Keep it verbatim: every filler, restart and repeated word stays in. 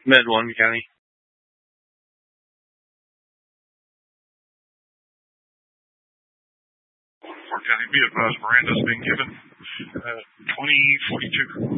Med one County. Fort County, be advised, Miranda's been given uh, twenty forty-two.